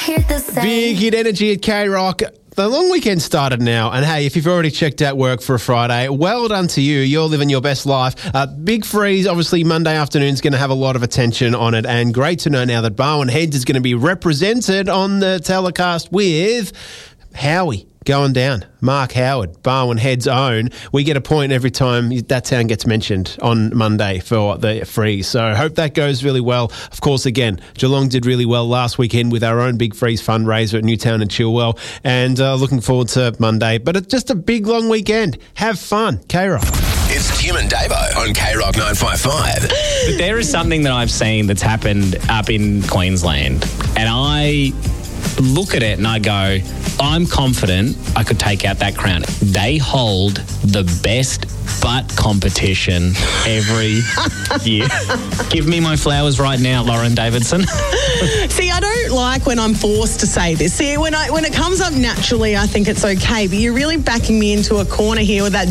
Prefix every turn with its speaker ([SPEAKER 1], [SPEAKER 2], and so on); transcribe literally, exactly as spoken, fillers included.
[SPEAKER 1] hear the same.
[SPEAKER 2] Big hit energy at K-Rock. The long weekend started now, and hey, if you've already checked out work for a Friday, well done to you. You're living your best life. Uh, Big Freeze, obviously, Monday afternoon is going to have a lot of attention on it, and great to know now that Barwon Heads is going to be represented on the telecast with Howie going down. Mark Howard, Barwon Heads' own. We get a point every time that town gets mentioned on Monday for the Freeze. So I hope that goes really well. Of course, again, Geelong did really well last weekend with our own Big Freeze fundraiser at Newtown and Chilwell. And uh, looking forward to Monday. But it's just a big, long weekend. Have fun. K-Rock.
[SPEAKER 3] It's Kim and Davo on K-Rock nine five five.
[SPEAKER 4] But there is something that I've seen that's happened up in Queensland. And I look at it and I go, I'm confident I could take out that crown. They hold the best butt competition every year. Give me my flowers right now, Lauren Davidson.
[SPEAKER 5] See, I don't like when I'm forced to say this. See, when I when it comes up naturally, I think it's okay. But you're really backing me into a corner here with that